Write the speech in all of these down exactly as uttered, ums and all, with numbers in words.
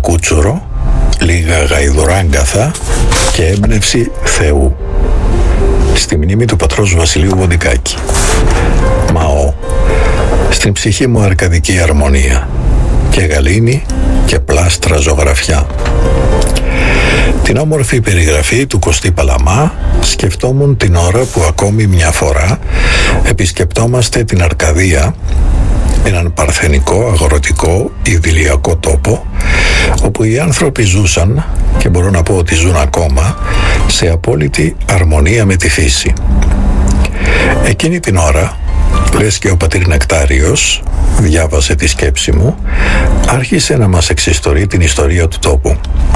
κούτσουρο, λίγα γαϊδουράγκαθα και έμπνευση Θεού. Στη μνήμη του πατρός Βασιλείου Βοντικάκη. Μαό. Στην ψυχή μου αρκαδική αρμονία και γαλήνη και πλάστρα ζωγραφιά. Την όμορφη περιγραφή του Κωστή Παλαμά σκεφτόμουν την ώρα που ακόμη μια φορά επισκεπτόμαστε την Αρκαδία, έναν παρθενικό, αγροτικό, ιδηλιακό τόπο όπου οι άνθρωποι ζούσαν, και μπορώ να πω ότι ζουν ακόμα, σε απόλυτη αρμονία με τη φύση. Εκείνη την ώρα, λες και ο πατήρ Νεκτάριος διάβασε τη σκέψη μου, άρχισε να μας εξιστορεί την ιστορία του τόπου.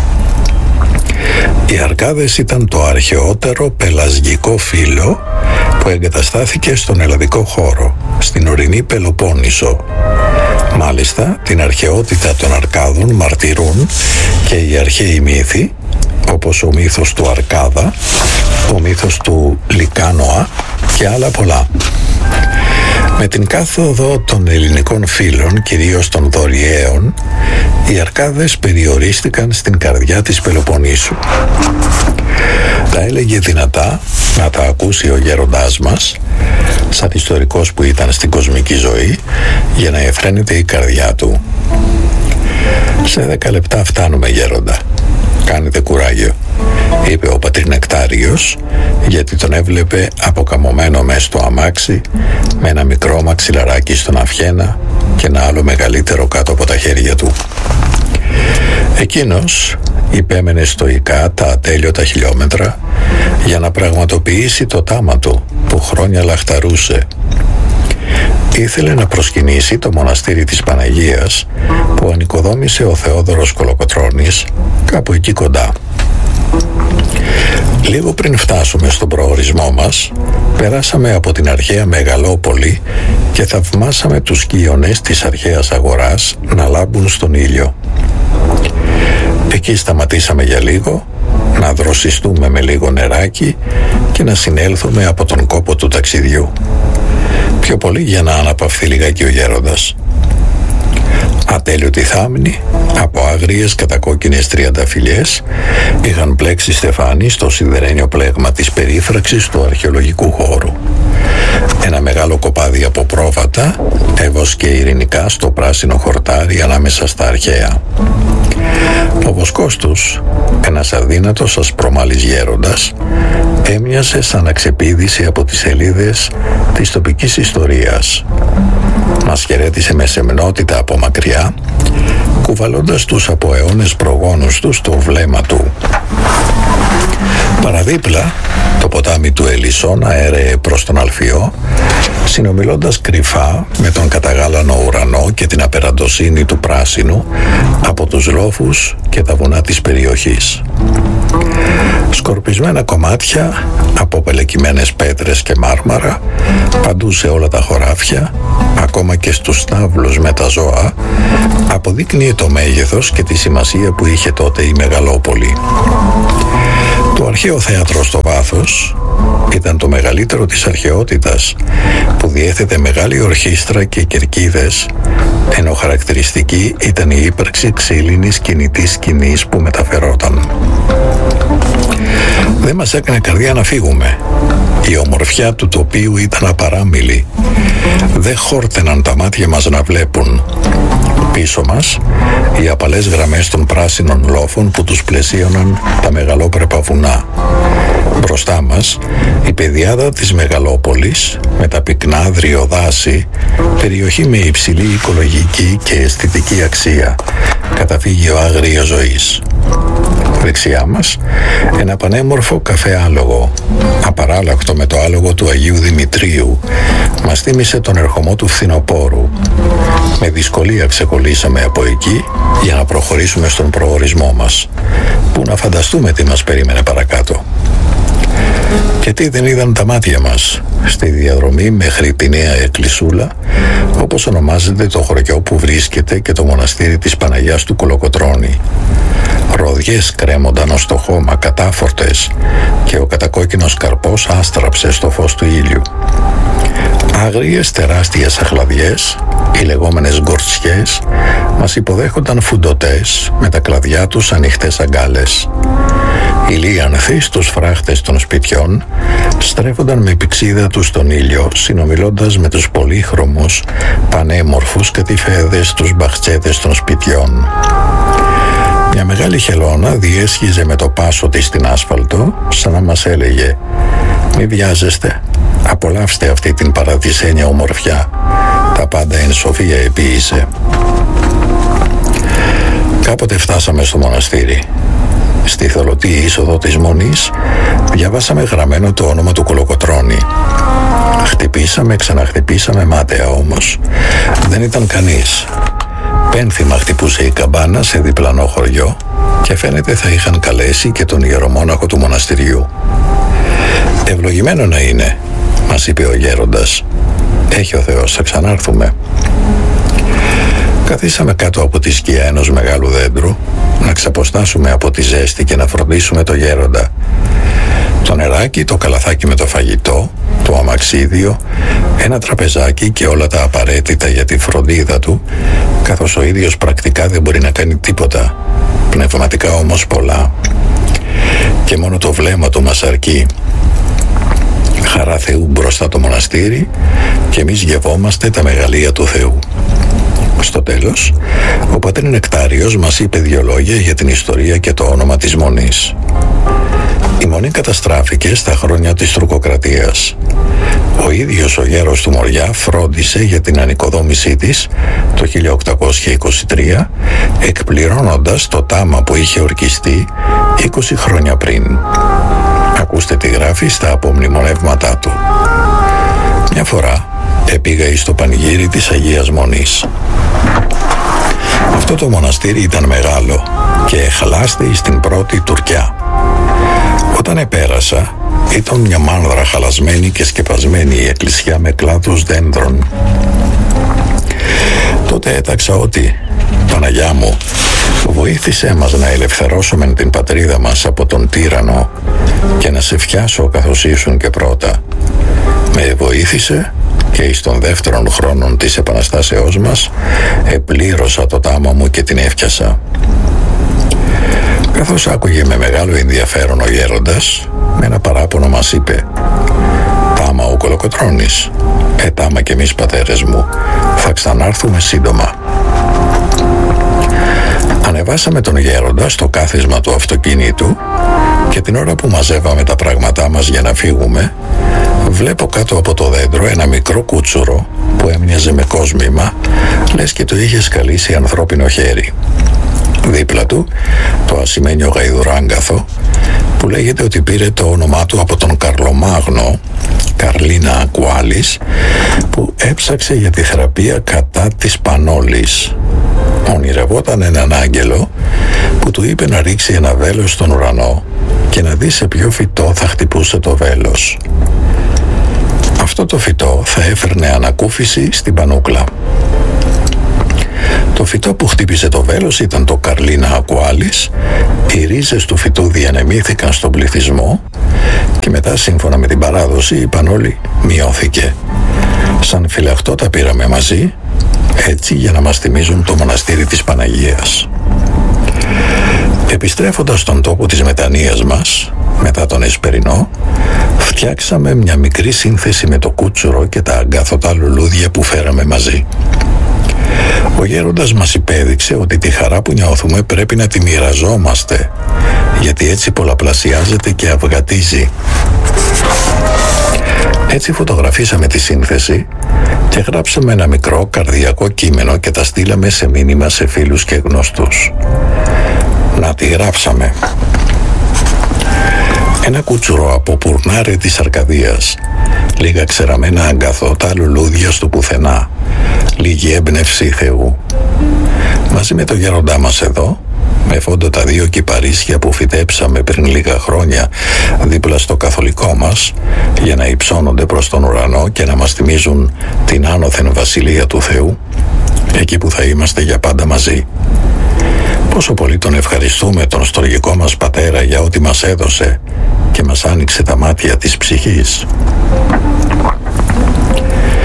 Οι Αρκάδες ήταν το αρχαιότερο πελασγικό φύλο που εγκαταστάθηκε στον ελλαδικό χώρο, στην ορεινή Πελοπόννησο. Μάλιστα, την αρχαιότητα των Αρκάδων μαρτυρούν και οι αρχαίοι μύθοι, όπως ο μύθος του Αρκάδα, ο μύθος του Λικάνοα και άλλα πολλά. Με την κάθοδο των ελληνικών φύλων, κυρίως των Δωριαίων, οι Αρκάδες περιορίστηκαν στην καρδιά της Πελοποννήσου. Τα έλεγε δυνατά να τα ακούσει ο γέροντάς μας, σαν ιστορικός που ήταν στην κοσμική ζωή, για να εφραίνεται η καρδιά του. «Σε δέκα λεπτά φτάνουμε, γέροντα. Κάνετε κουράγιο», είπε ο πατήρ Νεκτάριος, γιατί τον έβλεπε αποκαμωμένο μες στο αμάξι με ένα μικρό μαξιλαράκι στον αυχένα και ένα άλλο μεγαλύτερο κάτω από τα χέρια του. Εκείνος υπέμενε στοικά τα ατέλειωτα χιλιόμετρα για να πραγματοποιήσει το τάμα του που χρόνια λαχταρούσε. Ήθελε να προσκυνήσει το μοναστήρι της Παναγίας που ανοικοδόμησε ο Θεόδωρος Κολοκοτρώνης κάπου εκεί κοντά. Λίγο πριν φτάσουμε στον προορισμό μας, περάσαμε από την αρχαία Μεγαλόπολη και θαυμάσαμε τους σκίονες της αρχαίας αγοράς να λάμπουν στον ήλιο. Εκεί σταματήσαμε για λίγο, να δροσιστούμε με λίγο νεράκι και να συνέλθουμε από τον κόπο του ταξιδιού. Πιο πολύ για να αναπαυθεί λιγάκι ο γέροντας. Ατέλειωτοι θάμνοι, από άγριες κατακόκκινες τριανταφυλλιές, είχαν πλέξει στεφάνι στο σιδερένιο πλέγμα της περίφραξης του αρχαιολογικού χώρου. Ένα μεγάλο κοπάδι από πρόβατα έβοσκε ειρηνικά στο πράσινο χορτάρι ανάμεσα στα αρχαία. Ο βοσκός τους, ένας αδύνατος ασπρομαλής γέροντας, έμοιαζε σαν να ξεπήδησε από τις σελίδες της τοπικής ιστορίας. Μας χαιρέτησε με σεμνότητα από μακριά, κουβαλώντας τους από αιώνες προγόνους του στο βλέμμα του. Παραδίπλα, το ποτάμι του Ελισσόν αέρεε προς τον Αλφιό, συνομιλώντας κρυφά με τον καταγάλανο ουρανό και την απεραντοσύνη του πράσινου από τους λόφους και τα βουνά της περιοχής. Σκορπισμένα κομμάτια από πελεκυμένες πέτρες και μάρμαρα παντού σε όλα τα χωράφια, ακόμα και στους στάβλους με τα ζώα, αποδείκνυε το μέγεθος και τη σημασία που είχε τότε η Μεγαλόπολη. Το αρχαίο θέατρο στο βάθος ήταν το μεγαλύτερο της αρχαιότητας, που διέθετε μεγάλη ορχήστρα και κερκίδες, ενώ χαρακτηριστική ήταν η ύπαρξη ξύλινης κινητής σκηνής που μεταφερόταν. Δεν μας έκανε καρδιά να φύγουμε. Η ομορφιά του τοπίου ήταν απαράμιλη. Δεν χόρτεναν τα μάτια μας να βλέπουν. Πίσω μας, οι απαλές γραμμές των πράσινων λόφων που τους πλαισίωναν τα μεγαλόπρεπα βουνά. Μπροστά μας, η πεδιάδα της Μεγαλόπολης με τα πυκνά δριοδάση, περιοχή με υψηλή οικολογική και αισθητική αξία, καταφύγιο άγριας ζωής. Δεξιά μας, ένα πανέμορφο καφέ άλογο, απαράλλακτο με το άλογο του Αγίου Δημητρίου, μας θύμισε τον ερχομό του φθινοπόρου. Με δυσκολία ξεκολλήσαμε από εκεί για να προχωρήσουμε στον προορισμό μας, που να φανταστούμε τι μας περίμενε παρακάτω. Και τι δεν είδαν τα μάτια μας στη διαδρομή μέχρι τη νέα εκκλησούλα, όπως ονομάζεται το χωριό που βρίσκεται και το μοναστήρι της Παναγιάς του Κολοκοτρώνη. Ροδιές κρέμονταν ως το χώμα κατάφορτες και ο κατακόκκινος καρπός άστραψε στο φως του ήλιου. Άγριες τεράστιες αχλαδιές, οι λεγόμενες γκορτσιές, μας υποδέχονταν φουντωτές με τα κλαδιά τους ανοιχτές αγκάλες. Οι λίανθοι στους φράχτες των σπιτιών στρέφονταν με πηξίδα τους στον ήλιο, συνομιλώντας με τους πολύχρωμους, πανέμορφους κατηφέδες στους μπαχτσέτες των σπιτιών. Μια μεγάλη χελώνα διέσχιζε με το πάσο της στην άσφαλτο, σαν να μας έλεγε «Μη βιάζεστε, απολαύστε αυτή την παραδεισένια ομορφιά, τα πάντα εν σοφία επίησε». Κάποτε φτάσαμε στο μοναστήρι. Στη θολωτή είσοδο της Μονής διαβάσαμε γραμμένο το όνομα του Κολοκοτρώνη. Χτυπήσαμε, ξαναχτυπήσαμε μάταια όμως. Δεν ήταν κανείς. Πένθυμα χτυπούσε η καμπάνα σε διπλανό χωριό και φαίνεται θα είχαν καλέσει και τον ιερομόναχο του μοναστηριού. «Ευλογημένο να είναι», μας είπε ο γέροντας. «Έχει ο Θεός, θα ξανάρθουμε». Καθίσαμε κάτω από τη σκιά ενός μεγάλου δέντρου να ξαποστάσουμε από τη ζέστη και να φροντίσουμε το γέροντα. Το νεράκι, το καλαθάκι με το φαγητό, το αμαξίδιο, ένα τραπεζάκι και όλα τα απαραίτητα για τη φροντίδα του, καθώς ο ίδιος πρακτικά δεν μπορεί να κάνει τίποτα, πνευματικά όμως πολλά. Και μόνο το βλέμμα του μας αρκεί. Χαρά Θεού μπροστά το μοναστήρι και εμείς γευόμαστε τα μεγαλεία του Θεού. Στο τέλος, ο πατήρ Νεκτάριος μας είπε δύο λόγια για την ιστορία και το όνομα της Μονής. Η Μονή καταστράφηκε στα χρόνια της τουρκοκρατίας. Ο ίδιος ο γέρος του Μοριά φρόντισε για την ανοικοδόμησή της το χίλια οκτακόσια είκοσι τρία, εκπληρώνοντας το τάμα που είχε ορκιστεί είκοσι χρόνια πριν. Ακούστε τι γράφει στα απομνημονεύματά του. Μια φορά επήγα εις το πανηγύρι της Αγίας Μονής. Αυτό το μοναστήρι ήταν μεγάλο και εχλάστη στην πρώτη Τουρκιά. Όταν επέρασα, ήταν μια μάνδρα χαλασμένη και σκεπασμένη η εκκλησιά με κλάδους δέντρων. Τότε έταξα ότι «Παναγιά μου, βοήθησέ μας να ελευθερώσουμε την πατρίδα μας από τον τύραννο και να σε φτιάσω καθώς ήσουν και πρώτα». Με βοήθησε και εις των δεύτερων χρόνων της Επαναστάσεώς μας επλήρωσα το τάμα μου και την έφτιασα. Καθώς άκουγε με μεγάλο ενδιαφέρον ο γέροντας, με ένα παράπονο μας είπε «Τάμα ο Κολοκοτρώνης, ε τάμα κι εμείς πατέρες μου, θα ξανάρθουμε σύντομα». Ανεβάσαμε τον γέροντα στο κάθισμα του αυτοκίνητου και την ώρα που μαζεύαμε τα πράγματά μας για να φύγουμε, βλέπω κάτω από το δέντρο ένα μικρό κούτσουρο που έμοιαζε με κόσμημα, λες και το είχε σκαλίσει ανθρώπινο χέρι. Δίπλα του το ασημένιο γαϊδουράγκαθο που λέγεται ότι πήρε το όνομά του από τον Καρλομάγνο, Καρλίνα Ακουάλης, που έψαξε για τη θεραπεία κατά της πανόλης. Ονειρευόταν έναν άγγελο που του είπε να ρίξει ένα βέλος στον ουρανό και να δει σε ποιο φυτό θα χτυπούσε το βέλος. Αυτό το φυτό θα έφερνε ανακούφιση στην πανούκλα. Το φυτό που χτύπησε το βέλος ήταν το Καρλίνα Ακουάλης. Οι ρίζες του φυτού διανεμήθηκαν στον πληθυσμό και μετά, σύμφωνα με την παράδοση, η πανόλη μειώθηκε. Σαν φυλαχτό τα πήραμε μαζί, έτσι για να μας θυμίζουν το μοναστήρι της Παναγίας. Επιστρέφοντας στον τόπο της μετανοίας μας, μετά τον Εσπερινό, φτιάξαμε μια μικρή σύνθεση με το κούτσουρο και τα αγκάθωτα λουλούδια που φέραμε μαζί. Ο γέροντας μας υπέδειξε ότι τη χαρά που νιώθουμε πρέπει να τη μοιραζόμαστε, γιατί έτσι πολλαπλασιάζεται και αυγατίζει. Έτσι φωτογραφίσαμε τη σύνθεση και γράψαμε ένα μικρό καρδιακό κείμενο και τα στείλαμε σε μήνυμα σε φίλους και γνωστούς. Να τη γράψαμε. Ένα κούτσουρο από πουρνάρι της Αρκαδίας, λίγα ξεραμένα αγκαθωτά λουλούδια στο πουθενά, λίγη έμπνευση Θεού. Μαζί με το γέροντά μας εδώ, με φόντο τα δύο κυπαρίσια που φυτέψαμε πριν λίγα χρόνια δίπλα στο καθολικό μας, για να υψώνονται προς τον ουρανό και να μας θυμίζουν την άνωθεν βασιλεία του Θεού, εκεί που θα είμαστε για πάντα μαζί. Πόσο πολύ τον ευχαριστούμε τον στοργικό μας πατέρα για ό,τι μας έδωσε και μας άνοιξε τα μάτια της ψυχής.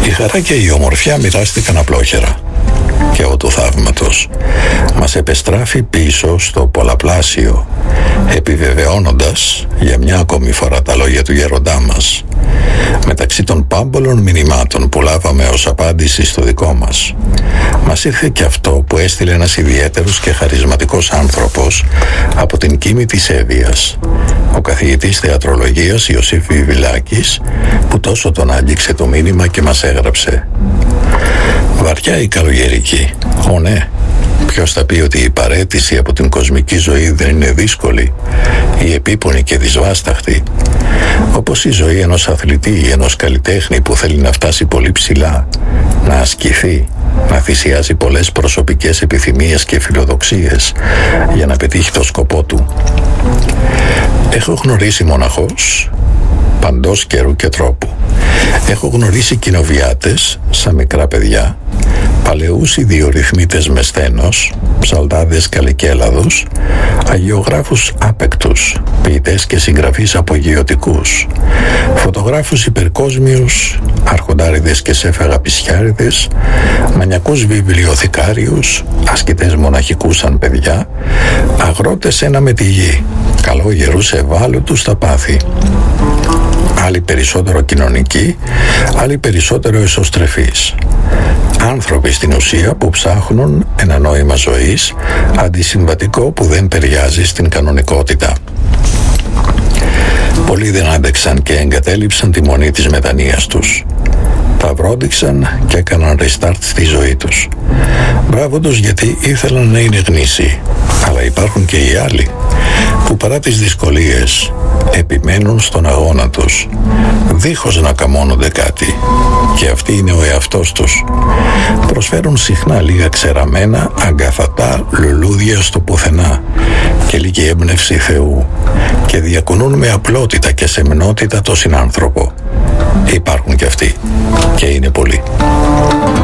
Η χαρά και η ομορφιά μοιράστηκαν απλόχερα και ο του θαύματος μας επεστράφει πίσω στο πολλαπλάσιο, επιβεβαιώνοντας για μια ακόμη φορά τα λόγια του γέροντά μας. Μεταξύ των πάμπολων μηνυμάτων που λάβαμε ως απάντηση στο δικό μας, μας ήρθε και αυτό που έστειλε ένας ιδιαίτερος και χαρισματικός άνθρωπος από την Κίμη της Εύβοιας, ο καθηγητής θεατρολογίας Ιωσήφ Βιβιλάκης, που τόσο τον άγγιξε το μήνυμα και μας έγραψε: «Βαριά η καλογερική. Ω ναι, ποιος θα πει ότι η παραίτηση από την κοσμική ζωή δεν είναι δύσκολη, η επίπονη και δυσβάσταχτη, όπως η ζωή ενός αθλητή ή ενός καλλιτέχνη που θέλει να φτάσει πολύ ψηλά, να ασκηθεί, να θυσιάζει πολλές προσωπικές επιθυμίες και φιλοδοξίες για να πετύχει το σκοπό του. Έχω γνωρίσει μοναχός παντός καιρού και τρόπου. Έχω γνωρίσει κοινοβιάτες σαν μικρά παιδιά, παλαιούς ιδιορυθμίτες με σθένος, ψαλτάδες καλικέλαδους, αγιογράφους άπεκτους, ποιητές και συγγραφείς απογειωτικούς, φωτογράφους υπερκόσμιους, αρχοντάριδες και σέφαγα πισιάριδες, μανιακούς βιβλιοθηκάριους, ασκητές μοναχικούς σαν παιδιά, αγρότες ένα με τη γη, καλόγερους ευάλωτους στα πάθη. Άλλοι περισσότερο κοινωνικοί, άλλοι περισσότερο εσωστρεφείς. Άνθρωποι στην ουσία που ψάχνουν ένα νόημα ζωής αντισυμβατικό που δεν ταιριάζει στην κανονικότητα. Πολλοί δεν άντεξαν και εγκατέλειψαν τη μονή της μετανοίας τους. Τα βρόντιξαν και έκαναν restart στη ζωή τους. Μπράβο τους, γιατί ήθελαν να είναι γνήσιοι. Αλλά υπάρχουν και οι άλλοι που παρά τις δυσκολίες επιμένουν στον αγώνα τους, δίχως να καμώνονται κάτι, και αυτοί είναι ο εαυτός τους. Προσφέρουν συχνά λίγα ξεραμένα αγκαθατά λουλούδια στο πουθενά και λίγη έμπνευση Θεού, και διακονούν με απλότητα και σεμνότητα το συνάνθρωπο. Υπάρχουν και αυτοί, και είναι πολλοί.